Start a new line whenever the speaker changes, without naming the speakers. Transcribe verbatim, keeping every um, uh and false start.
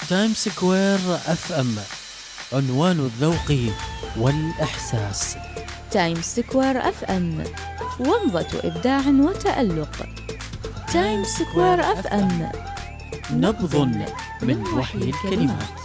تايم سكوير اف ام، عنوان الذوق والإحساس.
تايم سكوير اف ام، ومضة إبداع وتألق. تايم سكوير اف ام،
نبض من وحي الكلمات.